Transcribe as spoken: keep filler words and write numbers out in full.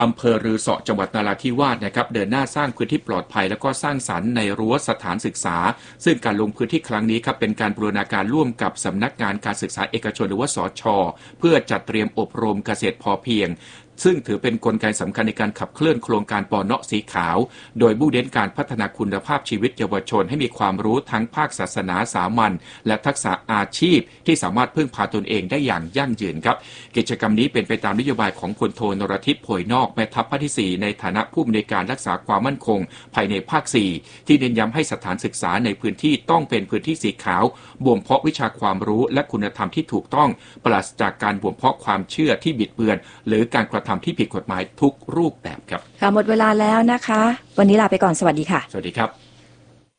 อำเภอรือเสาะจังหวัดนราธิวาสนะครับเดินหน้าสร้างพื้นที่ปลอดภัยและก็สร้างสรรค์ในรั้วสถานศึกษาซึ่งการลงพื้นที่ครั้งนี้ครับเป็นการบูรณาการร่วมกับสำนักงานการศึกษาเอกชนหรือว่าสช.เพื่อจัดเตรียมอบรมเกษตรพอเพียงซึ่งถือเป็นกลไกสำคัญในการขับเคลื่อนโครงการปเนาะสีขาวโดยมุ่งเน้นการพัฒนาคุณภาพชีวิตเยาวชนให้มีความรู้ทั้งภาคศาสนาสามัญและทักษะอาชีพที่สามารถพึ่งพาตนเองได้อย่างยั่งยืนครับกิจกรรมนี้เป็นไปตามนโยบายของพลโทนรทิพย์โผยนอกแม่ทัพภาคที่สี่ในฐานะผู้อำนวยการรักษาความมั่นคงภายในภาคสี่ที่เน้นย้ำให้สถานศึกษาในพื้นที่ต้องเป็นพื้นที่สีขาวบ่มเพาะวิชาความรู้และคุณธรรมที่ถูกต้องปราศจากการบ่มเพาะความเชื่อที่บิดเบือนหรือการกระทำที่ผิดกฎหมายทุกรูปแบบครับค่ะหมดเวลาแล้วนะคะวันนี้ลาไปก่อนสวัสดีค่ะสวัสดีครับ